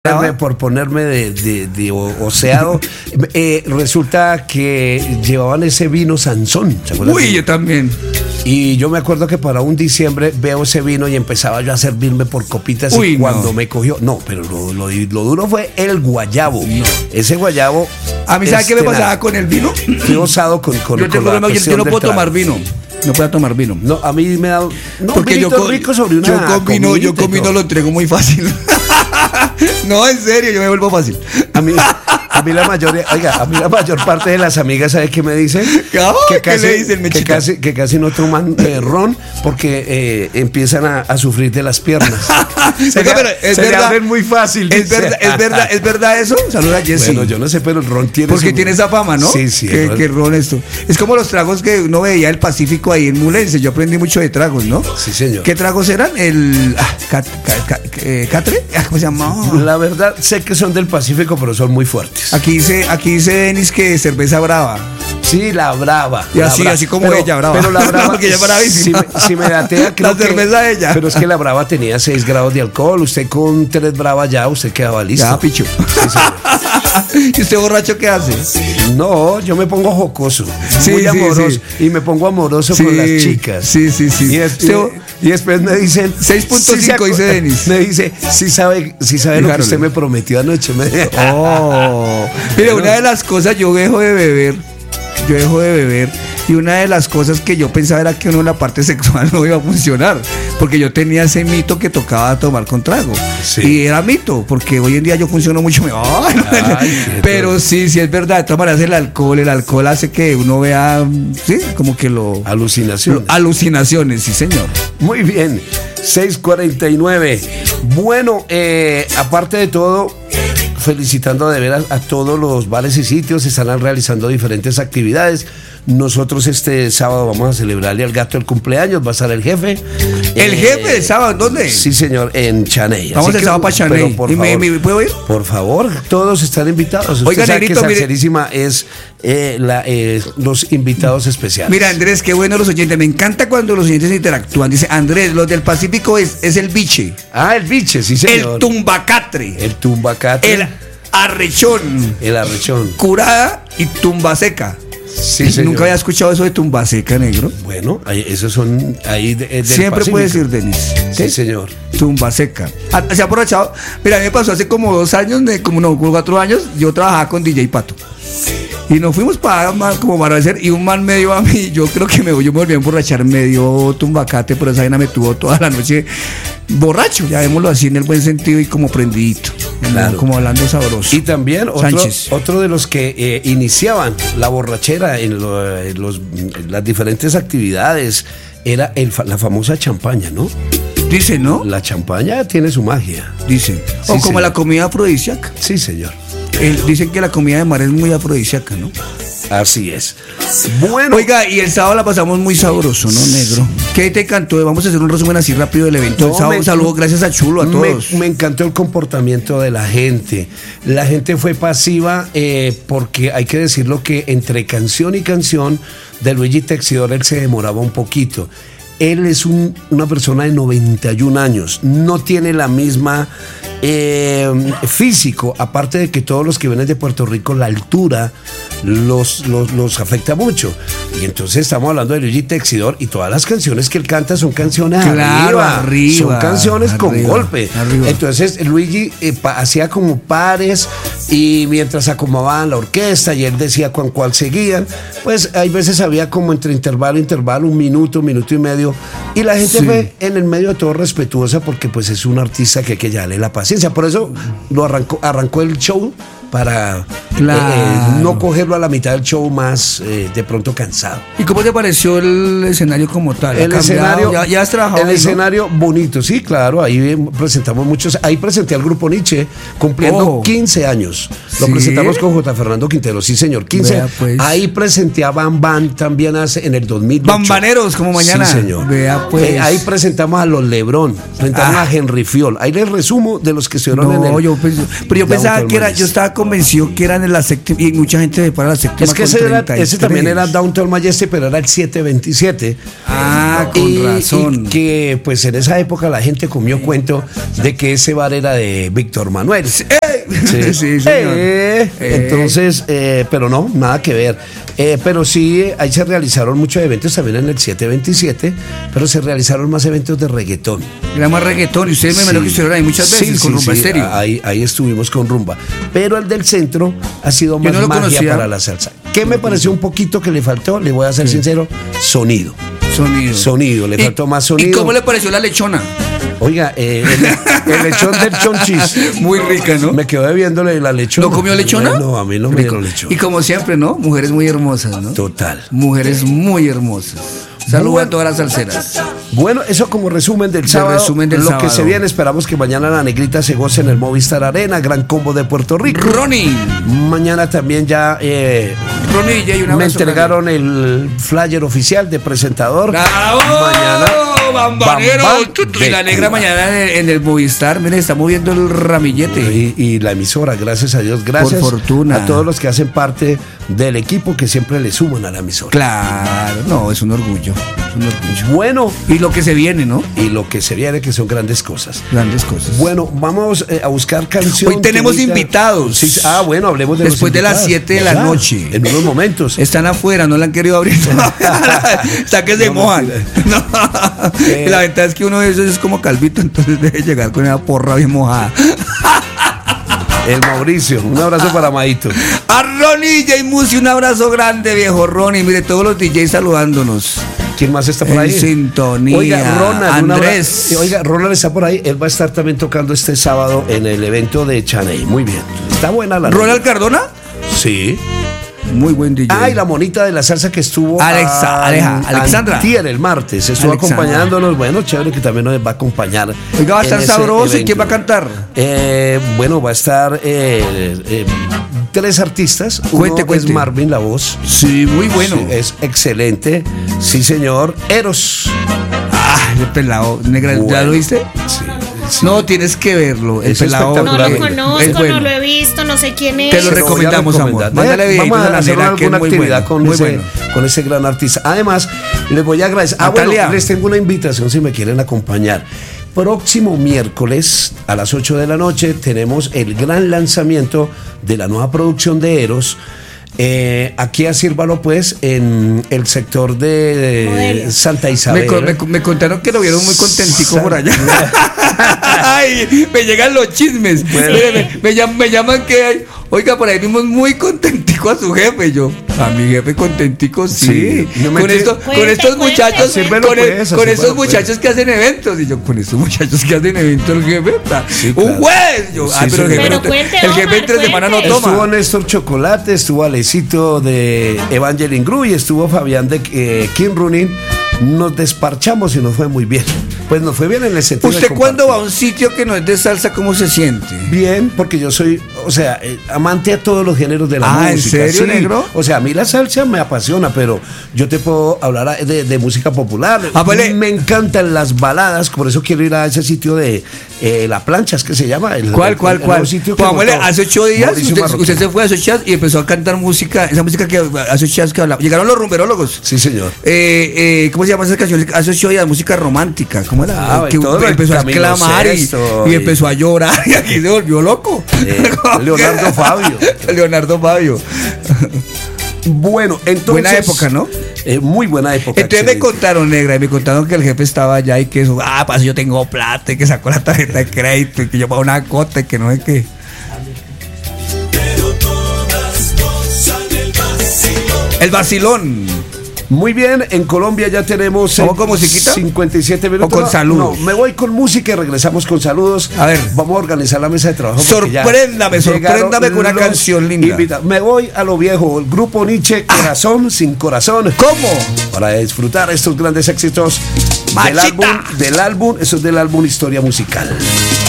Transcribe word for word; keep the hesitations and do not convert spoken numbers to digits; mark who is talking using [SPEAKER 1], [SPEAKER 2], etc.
[SPEAKER 1] por ponerme de, de, de oseado, eh, resulta que llevaban ese vino Sansón, ¿se acuerdan?
[SPEAKER 2] Uy, yo también.
[SPEAKER 1] Y yo me acuerdo que para un diciembre veo ese vino y empezaba yo a servirme por copitas.
[SPEAKER 2] Uy,
[SPEAKER 1] y cuando
[SPEAKER 2] no.
[SPEAKER 1] me cogió, no, pero lo, lo, lo duro fue el guayabo. No. Ese guayabo.
[SPEAKER 2] A mí, ¿sabes qué me pasaba con el vino?
[SPEAKER 1] Fui osado con, con,
[SPEAKER 2] yo,
[SPEAKER 1] con
[SPEAKER 2] la
[SPEAKER 1] la
[SPEAKER 2] yo, yo no puedo
[SPEAKER 1] trago.
[SPEAKER 2] tomar vino. No puedo tomar vino.
[SPEAKER 1] No, a mí me da. No,
[SPEAKER 2] porque yo con,
[SPEAKER 1] rico sobre una
[SPEAKER 2] yo con vino, yo con vino lo entrego muy fácil. No, en serio, yo me vuelvo fácil.
[SPEAKER 1] A mí, a mí la mayor, oiga, a mí la mayor parte de las amigas, ¿sabe qué me dicen?
[SPEAKER 2] Oh,
[SPEAKER 1] que, casi,
[SPEAKER 2] ¿qué le dicen,
[SPEAKER 1] que, casi, que casi no toman eh, ron porque eh, empiezan a, a sufrir de las piernas. se
[SPEAKER 2] Oiga,
[SPEAKER 1] le,
[SPEAKER 2] pero es
[SPEAKER 1] se
[SPEAKER 2] verdad,
[SPEAKER 1] le abren muy fácil.
[SPEAKER 2] Es verdad, es verdad, es verdad eso. Saluda a Jessy.
[SPEAKER 1] Bueno, yo no sé, pero el ron tiene.
[SPEAKER 2] Porque
[SPEAKER 1] su...
[SPEAKER 2] tiene esa fama, ¿no?
[SPEAKER 1] Sí, sí.
[SPEAKER 2] Que, que ron esto. Es como los tragos que uno veía el Pacífico ahí en Mulense. Yo aprendí mucho de tragos, ¿no?
[SPEAKER 1] Sí, señor.
[SPEAKER 2] ¿Qué tragos eran? El. Ah, cat, cat, cat, eh, ¿Catre? ¿Cómo se llama?
[SPEAKER 1] La verdad, sé que son del Pacífico, pero son muy fuertes.
[SPEAKER 2] Aquí dice, aquí dice Denis que cerveza brava.
[SPEAKER 1] Sí, la brava.
[SPEAKER 2] Y
[SPEAKER 1] la
[SPEAKER 2] así,
[SPEAKER 1] brava.
[SPEAKER 2] así como
[SPEAKER 1] pero,
[SPEAKER 2] ella, brava.
[SPEAKER 1] Pero la brava,
[SPEAKER 2] porque ella es bravísima.
[SPEAKER 1] Si me, si me datea, creo
[SPEAKER 2] la
[SPEAKER 1] que,
[SPEAKER 2] cerveza de ella.
[SPEAKER 1] Pero es que la brava tenía seis grados de alcohol. Usted con tres bravas ya, usted quedaba listo.
[SPEAKER 2] Ya, picho. Sí, ¿y usted borracho qué hace?
[SPEAKER 1] No, yo me pongo jocoso,
[SPEAKER 2] sí,
[SPEAKER 1] muy
[SPEAKER 2] sí,
[SPEAKER 1] amoroso.
[SPEAKER 2] Sí.
[SPEAKER 1] Y me pongo amoroso
[SPEAKER 2] sí,
[SPEAKER 1] con las chicas.
[SPEAKER 2] Sí, sí, sí.
[SPEAKER 1] Y, es,
[SPEAKER 2] usted,
[SPEAKER 1] y, y después me dicen
[SPEAKER 2] seis punto cinco
[SPEAKER 1] sí
[SPEAKER 2] dice Denis.
[SPEAKER 1] Me dice, si sí sabe, sí sabe lo que usted me prometió anoche. Me...
[SPEAKER 2] Oh. Mire, una de las cosas, yo dejo de beber. Yo dejo de beber y una de las cosas que yo pensaba era que uno en la parte sexual no iba a funcionar, porque yo tenía ese mito que tocaba tomar con trago. Sí. Y era mito, porque hoy en día yo funciono mucho mejor. Ay, pero sí, sí es verdad, de todas maneras el alcohol, el alcohol hace que uno vea, sí, como que lo...
[SPEAKER 1] Alucinaciones.
[SPEAKER 2] Lo, alucinaciones, sí señor.
[SPEAKER 1] Muy bien, seis cuarenta y nueve. Bueno, eh, aparte de todo... felicitando de veras a todos los bares y sitios, estarán realizando diferentes actividades. Nosotros este sábado vamos a celebrarle al gato el cumpleaños, va a estar el jefe.
[SPEAKER 2] ¿El
[SPEAKER 1] eh,
[SPEAKER 2] jefe el sábado? ¿Dónde?
[SPEAKER 1] Sí, señor, en Chaney.
[SPEAKER 2] Vamos el sábado para Chaney.
[SPEAKER 1] Por
[SPEAKER 2] ¿Y
[SPEAKER 1] favor,
[SPEAKER 2] me, me, ¿puedo ir?
[SPEAKER 1] Por favor, todos están invitados.
[SPEAKER 2] Oiga,
[SPEAKER 1] Usted sabe
[SPEAKER 2] negrito,
[SPEAKER 1] que Salserísima es eh, la, eh, los invitados especiales.
[SPEAKER 2] Mira, Andrés, qué bueno los oyentes. Me encanta cuando los oyentes interactúan. Dice, Andrés, los del Pacífico es, es el biche.
[SPEAKER 1] Ah, el biche, sí, señor.
[SPEAKER 2] El tumbacatre.
[SPEAKER 1] El tumbacatre.
[SPEAKER 2] El arrechón.
[SPEAKER 1] El arrechón.
[SPEAKER 2] Curada y tumba seca.
[SPEAKER 1] Sí, señor.
[SPEAKER 2] Nunca había escuchado eso de tumba seca, negro.
[SPEAKER 1] Bueno, ahí, esos son ahí de, del
[SPEAKER 2] siempre
[SPEAKER 1] Pacífico.
[SPEAKER 2] puede decir, Denis.
[SPEAKER 1] Sí, señor.
[SPEAKER 2] Tumba seca. Ah, se ha aprovechado. Mira, a mí me pasó hace como dos años, como no, cuatro años, yo trabajaba con D J Pato. Y nos fuimos para como para hacer, y un man me dio a mí, yo creo que me, yo me volví a emborrachar, me dio tumbacate, pero esa vaina me tuvo toda la noche borracho, ya vémoslo así en el buen sentido y como prendidito, claro. Como hablando sabroso.
[SPEAKER 1] Y también otro, otro de los que eh, iniciaban la borrachera en, lo, en, los, en las diferentes actividades era el, la famosa champaña, ¿no?
[SPEAKER 2] Dicen, ¿no?
[SPEAKER 1] La champaña tiene su magia.
[SPEAKER 2] Dicen.
[SPEAKER 1] Sí,
[SPEAKER 2] o como
[SPEAKER 1] señor.
[SPEAKER 2] La comida afrodisíaca.
[SPEAKER 1] Sí, señor.
[SPEAKER 2] El, dicen que la comida de mar es muy afrodisíaca, ¿no?
[SPEAKER 1] Así es. Bueno.
[SPEAKER 2] Oiga, y el sábado la pasamos muy sabroso, ¿no, negro? ¿Qué te encantó? Vamos a hacer un resumen así rápido del evento. No, el sábado, me, saludos, gracias a Chulo, a todos.
[SPEAKER 1] Me, me encantó el comportamiento de la gente. La gente fue pasiva eh, porque hay que decirlo que entre canción y canción de Luigi Texidor él se demoraba un poquito. Él es un, una persona de noventa y un años, no tiene la misma eh, físico, aparte de que todos los que vienen de Puerto Rico, la altura los, los, los afecta mucho. Y entonces estamos hablando de Luigi Texidor y todas las canciones que él canta son canciones
[SPEAKER 2] claro,
[SPEAKER 1] arriba,
[SPEAKER 2] arriba,
[SPEAKER 1] son canciones
[SPEAKER 2] arriba,
[SPEAKER 1] con golpe.
[SPEAKER 2] Arriba.
[SPEAKER 1] Entonces Luigi eh, pa, hacía como pares y mientras acomodaban la orquesta y él decía con cuál seguían, pues hay veces había como entre intervalo, intervalo, un minuto, minuto y medio. Y la gente sí. fue en el medio de todo respetuosa porque pues es un artista que hay que darle la paciencia. Por eso lo arrancó, arrancó el show para claro. eh, no cogerlo a la mitad del show más eh, de pronto cansado.
[SPEAKER 2] ¿Y cómo te pareció el escenario como tal?
[SPEAKER 1] El escenario,
[SPEAKER 2] ¿Ya, ya has trabajado
[SPEAKER 1] el
[SPEAKER 2] ahí,
[SPEAKER 1] escenario ¿no? bonito, sí, claro, ahí presentamos muchos, ahí presenté al grupo Nietzsche cumpliendo oh. quince años. Lo
[SPEAKER 2] ¿Sí?
[SPEAKER 1] presentamos con J. Fernando Quintero, sí señor. quince.
[SPEAKER 2] Vea, pues.
[SPEAKER 1] Ahí presenté a Bam Bam también hace, en el dos mil ocho.
[SPEAKER 2] Bambaneros, como mañana.
[SPEAKER 1] Sí señor.
[SPEAKER 2] Vea, pues.
[SPEAKER 1] Eh, ahí presentamos a los Lebrón, presentamos
[SPEAKER 2] Ah.
[SPEAKER 1] a Henry Fiol. Ahí les resumo de los que estuvieron en
[SPEAKER 2] No,
[SPEAKER 1] el.
[SPEAKER 2] yo pens- pero yo
[SPEAKER 1] Downtown
[SPEAKER 2] pensaba que era,
[SPEAKER 1] Majestic.
[SPEAKER 2] yo estaba convencido que eran en la séptima, y mucha gente se para la séptima.
[SPEAKER 1] Es que
[SPEAKER 2] con
[SPEAKER 1] ese, era-
[SPEAKER 2] treinta y
[SPEAKER 1] ese también
[SPEAKER 2] tres.
[SPEAKER 1] era Downtown Majestic, pero era el siete veintisiete.
[SPEAKER 2] Ah, con
[SPEAKER 1] y,
[SPEAKER 2] razón.
[SPEAKER 1] y que pues en esa época la gente comió cuento de que ese bar era de Víctor Manuel. Sí,
[SPEAKER 2] Sí, señor.
[SPEAKER 1] Eh,
[SPEAKER 2] Eh.
[SPEAKER 1] Entonces, eh, pero no, nada que ver. Eh, pero sí, ahí se realizaron muchos eventos también en el siete veintisiete, pero se realizaron más eventos de reggaetón.
[SPEAKER 2] Era más reggaetón y ustedes me imagino que estuvieron ahí muchas veces
[SPEAKER 1] Sí,
[SPEAKER 2] con
[SPEAKER 1] sí,
[SPEAKER 2] Rumba
[SPEAKER 1] sí,
[SPEAKER 2] Estéreo.
[SPEAKER 1] Ahí, ahí estuvimos con Rumba. Pero el del centro ha sido
[SPEAKER 2] Yo
[SPEAKER 1] más
[SPEAKER 2] no lo
[SPEAKER 1] magia
[SPEAKER 2] conocía.
[SPEAKER 1] para la salsa. ¿Qué me pareció un poquito que le faltó? Le voy a ser sincero, sonido.
[SPEAKER 2] Sonido.
[SPEAKER 1] Sonido, le
[SPEAKER 2] ¿Y-
[SPEAKER 1] faltó más sonido.
[SPEAKER 2] ¿Y cómo le pareció la lechona?
[SPEAKER 1] Oiga, eh, el, el lechón del chonchis.
[SPEAKER 2] Muy rica, ¿no?
[SPEAKER 1] Me quedó debiéndole la lechona.
[SPEAKER 2] ¿No comió lechona?
[SPEAKER 1] No, a mí no me
[SPEAKER 2] Rico.
[SPEAKER 1] dieron lechona.
[SPEAKER 2] Y como siempre, ¿no? Mujeres muy hermosas, ¿no?
[SPEAKER 1] Total.
[SPEAKER 2] Mujeres muy hermosas. Saludos
[SPEAKER 1] Bueno.
[SPEAKER 2] a todas las salseras.
[SPEAKER 1] Bueno, eso como resumen del
[SPEAKER 2] De
[SPEAKER 1] sábado.
[SPEAKER 2] resumen del
[SPEAKER 1] lo
[SPEAKER 2] sábado.
[SPEAKER 1] que se viene, esperamos que mañana la negrita se goce en el Movistar Arena, gran combo de Puerto Rico.
[SPEAKER 2] Ronnie.
[SPEAKER 1] Mañana también ya eh,
[SPEAKER 2] Ronnie D J, un
[SPEAKER 1] me
[SPEAKER 2] abrazo.
[SPEAKER 1] entregaron el flyer oficial de presentador.
[SPEAKER 2] ¡Bravo!
[SPEAKER 1] Mañana.
[SPEAKER 2] ¡Bambanero!
[SPEAKER 1] Bam Bam
[SPEAKER 2] Y
[SPEAKER 1] de
[SPEAKER 2] la negra
[SPEAKER 1] Cuba.
[SPEAKER 2] mañana en el, en el Movistar, mire, está moviendo el ramillete.
[SPEAKER 1] Y, y la emisora, gracias a Dios, gracias
[SPEAKER 2] Por fortuna.
[SPEAKER 1] a todos los que hacen parte del equipo que siempre le suman a la emisora.
[SPEAKER 2] Claro, no, es un orgullo. Es un orgullo.
[SPEAKER 1] Bueno,
[SPEAKER 2] Y lo que se viene, ¿no?
[SPEAKER 1] y lo que se viene que son grandes cosas.
[SPEAKER 2] Grandes cosas.
[SPEAKER 1] Bueno, vamos eh, a buscar canciones.
[SPEAKER 2] Hoy tenemos invitados.
[SPEAKER 1] Sí, ah, bueno, hablemos de los
[SPEAKER 2] Después de las
[SPEAKER 1] invitados.
[SPEAKER 2] siete de la
[SPEAKER 1] Ya,
[SPEAKER 2] noche.
[SPEAKER 1] En unos momentos.
[SPEAKER 2] Están afuera, no la han querido abrir. Está que se
[SPEAKER 1] No,
[SPEAKER 2] mojan.
[SPEAKER 1] mentira.
[SPEAKER 2] No.
[SPEAKER 1] Eh.
[SPEAKER 2] Y la ventaja es que uno de esos es como Calvito, entonces debe llegar con esa porra bien mojada.
[SPEAKER 1] El Mauricio, un abrazo para Maito.
[SPEAKER 2] A Ronnie D J Musi, un abrazo grande, viejo Ronnie. Mire, todos los D Js saludándonos.
[SPEAKER 1] ¿Quién más está por
[SPEAKER 2] En
[SPEAKER 1] ahí?
[SPEAKER 2] sintonía.
[SPEAKER 1] Oiga, Ronald. un
[SPEAKER 2] Andrés.
[SPEAKER 1] abra- Oiga, Ronald está por ahí. Él va a estar también tocando este sábado en el evento de Chaney. Muy bien. Está buena la
[SPEAKER 2] ¿Ronald Cardona?
[SPEAKER 1] Sí.
[SPEAKER 2] Muy buen D J.
[SPEAKER 1] Ah, y la monita de la salsa que estuvo.
[SPEAKER 2] Alexa-
[SPEAKER 1] a-
[SPEAKER 2] Aleja- Alexandra.
[SPEAKER 1] antier, el martes. Estuvo
[SPEAKER 2] Alexandra.
[SPEAKER 1] acompañándonos. Bueno, chévere que también nos va a acompañar.
[SPEAKER 2] Oiga, va a
[SPEAKER 1] en
[SPEAKER 2] estar
[SPEAKER 1] ese
[SPEAKER 2] sabroso. ¿Y
[SPEAKER 1] evento.
[SPEAKER 2] quién va a cantar?
[SPEAKER 1] Eh, bueno, va a estar eh, eh, tres artistas.
[SPEAKER 2] Cuente,
[SPEAKER 1] Uno
[SPEAKER 2] cuente.
[SPEAKER 1] es Marvin La Voz.
[SPEAKER 2] Sí, muy bueno.
[SPEAKER 1] Sí, es excelente. Sí, señor. Eros.
[SPEAKER 2] Ah, el pelado. Negra, ¿ya
[SPEAKER 1] Bueno.
[SPEAKER 2] lo viste?
[SPEAKER 1] Sí, sí.
[SPEAKER 2] No, tienes que verlo. El
[SPEAKER 1] Es
[SPEAKER 2] pelado.
[SPEAKER 3] No
[SPEAKER 1] espectacular.
[SPEAKER 3] lo
[SPEAKER 2] eh,
[SPEAKER 3] conozco,
[SPEAKER 2] es bueno.
[SPEAKER 3] no lo he visto, no sé quién es.
[SPEAKER 2] Te lo
[SPEAKER 1] Se voy a
[SPEAKER 2] recomendamos,
[SPEAKER 1] recomendar.
[SPEAKER 2] amor. Mándale
[SPEAKER 1] Eh,
[SPEAKER 2] videitos
[SPEAKER 1] Vamos
[SPEAKER 2] a
[SPEAKER 1] a
[SPEAKER 2] la
[SPEAKER 1] hacer
[SPEAKER 2] negra, que
[SPEAKER 1] alguna
[SPEAKER 2] es muy
[SPEAKER 1] actividad
[SPEAKER 2] bueno,
[SPEAKER 1] con,
[SPEAKER 2] muy
[SPEAKER 1] ese,
[SPEAKER 2] bueno.
[SPEAKER 1] con ese gran artista. Además, les voy a agradecer. Ah,
[SPEAKER 2] Natalia.
[SPEAKER 1] bueno, les tengo una invitación si me quieren acompañar. Próximo miércoles a las ocho de la noche tenemos el gran lanzamiento de la nueva producción de Eros. Eh, aquí a Sírvalo, pues, en el sector de, de
[SPEAKER 3] Modelia.
[SPEAKER 1] Santa
[SPEAKER 2] Me,
[SPEAKER 1] Isabel.
[SPEAKER 2] co- me co- me contaron que lo vieron muy contentico
[SPEAKER 1] San-
[SPEAKER 2] por allá. Ay, me llegan los chismes. Mire, me, me llam- me llaman que hay. Oiga, por ahí vimos muy contentico a su jefe. Yo, a mi jefe contentico, sí.
[SPEAKER 1] Sí. No me
[SPEAKER 2] con,
[SPEAKER 1] te-
[SPEAKER 2] esto,
[SPEAKER 3] Cuente,
[SPEAKER 2] con estos
[SPEAKER 3] cuente,
[SPEAKER 2] muchachos,
[SPEAKER 1] Sírvelo,
[SPEAKER 2] con, el-
[SPEAKER 1] pues,
[SPEAKER 2] con
[SPEAKER 1] así
[SPEAKER 2] estos
[SPEAKER 1] bueno, pues.
[SPEAKER 2] muchachos que hacen eventos. Y yo, con estos muchachos que hacen eventos, el jefe está.
[SPEAKER 1] Sí,
[SPEAKER 2] Un
[SPEAKER 1] claro.
[SPEAKER 2] juez. Yo,
[SPEAKER 1] Sí,
[SPEAKER 2] ah, pero el
[SPEAKER 1] sí.
[SPEAKER 2] jefe,
[SPEAKER 3] Pero
[SPEAKER 2] no te-
[SPEAKER 3] cuente,
[SPEAKER 2] el jefe
[SPEAKER 3] Omar,
[SPEAKER 2] en tres semanas no
[SPEAKER 3] cuente.
[SPEAKER 2] toma.
[SPEAKER 1] Estuvo Néstor Chocolate, estuvo Alecito de Evangeline Gru y estuvo Fabián de eh, King Running. Nos desparchamos y nos fue muy bien. Pues nos fue bien en el sentido de
[SPEAKER 2] ¿Usted cuando va a
[SPEAKER 1] compartir.
[SPEAKER 2] un sitio que no es de salsa, cómo se siente?
[SPEAKER 1] Bien, porque yo soy, o sea, eh, amante a todos los géneros de la
[SPEAKER 2] Ah, ¿en
[SPEAKER 1] música.
[SPEAKER 2] serio, negro?
[SPEAKER 1] O sea, a mí la salsa me apasiona, pero yo te puedo hablar de, de música popular.
[SPEAKER 2] Ah, pues le-
[SPEAKER 1] Me encantan las baladas, por eso quiero ir a ese sitio de eh, La Plancha, es que se llama. El,
[SPEAKER 2] ¿Cuál,
[SPEAKER 1] el-
[SPEAKER 2] cuál,
[SPEAKER 1] el
[SPEAKER 2] cuál?
[SPEAKER 1] nuevo sitio que
[SPEAKER 2] Pongámosle,
[SPEAKER 1] montó
[SPEAKER 2] hace ocho días
[SPEAKER 1] Mauricio
[SPEAKER 2] usted,
[SPEAKER 1] Marroquín.
[SPEAKER 2] usted se fue a esos chats y empezó a cantar música, esa música que hace ocho días que hablaba. Llegaron los rumberólogos.
[SPEAKER 1] Sí, señor.
[SPEAKER 2] Eh, eh, ¿Cómo se llama esa canción? Hace ocho días, música romántica. ¿Cómo era?
[SPEAKER 1] Ah,
[SPEAKER 2] que
[SPEAKER 1] todo el
[SPEAKER 2] empezó a
[SPEAKER 1] Camilo
[SPEAKER 2] exclamar y,
[SPEAKER 1] Sesto
[SPEAKER 2] y
[SPEAKER 1] y-
[SPEAKER 2] empezó a llorar y aquí se volvió loco.
[SPEAKER 1] Eh, Leonardo Fabio.
[SPEAKER 2] Leonardo Fabio.
[SPEAKER 1] Bueno, entonces.
[SPEAKER 2] Buena época, ¿no?
[SPEAKER 1] Eh, muy buena época.
[SPEAKER 2] Entonces me
[SPEAKER 1] excelente.
[SPEAKER 2] contaron, negra, y me contaron que el jefe estaba allá y que eso, ah, pues yo tengo plata y que sacó la tarjeta de crédito y que yo pago una cota y que no sé qué. El vacilón.
[SPEAKER 1] Muy bien, en Colombia ya tenemos.
[SPEAKER 2] ¿Vamos
[SPEAKER 1] eh,
[SPEAKER 2] con musiquita?
[SPEAKER 1] cincuenta y siete minutos.
[SPEAKER 2] ¿O con
[SPEAKER 1] No,
[SPEAKER 2] saludos?
[SPEAKER 1] No, me voy con música y regresamos con saludos.
[SPEAKER 2] A ver.
[SPEAKER 1] Vamos a organizar la mesa de trabajo. porque ya
[SPEAKER 2] Sorpréndame,
[SPEAKER 1] llegaron
[SPEAKER 2] sorpréndame con una
[SPEAKER 1] los
[SPEAKER 2] canción linda.
[SPEAKER 1] invita- Me voy a lo viejo, el grupo Nietzsche, Corazón sin Corazón.
[SPEAKER 2] ¿Cómo?
[SPEAKER 1] Para disfrutar estos grandes éxitos del
[SPEAKER 2] Machita.
[SPEAKER 1] álbum, del álbum, eso es del álbum Historia Musical.